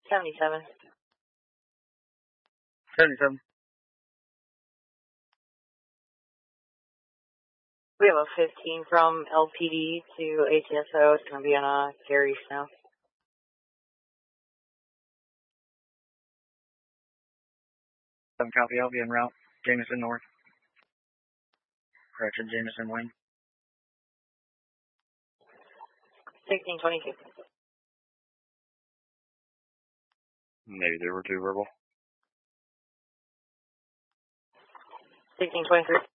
77. 77. We have a 15 from LPD to ATSO. It's going to be on a Gary Snow. Some copy. I'll be en route. Jameson North. Correction, Jameson Wing. 1622. Maybe there were 2 verbal. 1623.